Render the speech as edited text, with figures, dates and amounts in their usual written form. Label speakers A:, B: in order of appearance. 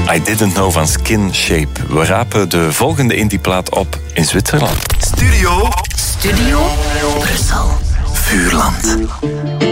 A: I Didn't Know van Skin Shape. We rapen de volgende indieplaat op in Zwitserland.
B: Studio Brussel. Vuurland.